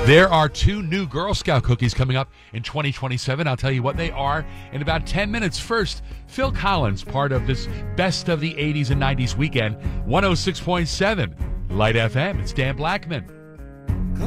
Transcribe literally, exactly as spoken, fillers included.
There are two new Girl Scout cookies coming up in twenty twenty-seven. I'll tell you what they are in about ten minutes. First, Phil Collins, part of this Best of the eighties and nineties weekend, one oh six point seven Light F M. It's Dan Blackman.